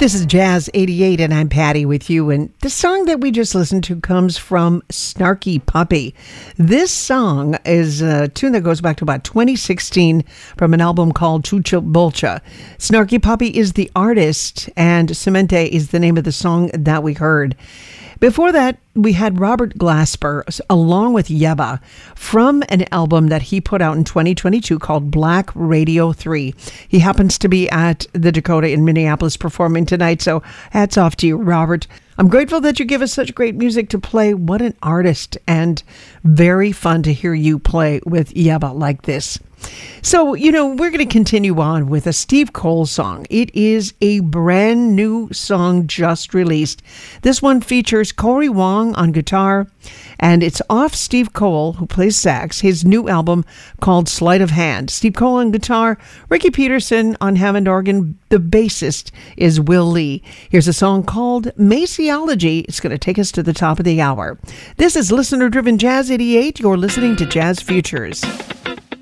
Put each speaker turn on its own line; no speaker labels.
This is Jazz 88 and I'm Patty with you, and the song that we just listened to comes from Snarky Puppy. This song is a tune that goes back to about 2016 from an album called Chucha Bolcha. Snarky Puppy is the artist and Cemente is the name of the song that we heard. Before that, we had Robert Glasper along with Yebba from an album that he put out in 2022 called Black Radio 3. He happens to be at the Dakota in Minneapolis performing tonight, so hats off to you, Robert. I'm grateful that you give us such great music to play. What an artist, and very fun to hear you play with Yebba like this. So, we're going to continue on with a Steve Cole song. It is a brand new song just released. This one features Corey Wong on guitar, and it's off Steve Cole, who plays sax, his new album called Sleight of Hand. Steve Cole on guitar, Ricky Peterson on Hammond organ. The bassist is Will Lee. Here's a song called Macyology. It's going to take us to the top of the hour. This is Listener Driven Jazz 88. You're listening to Jazz Futures.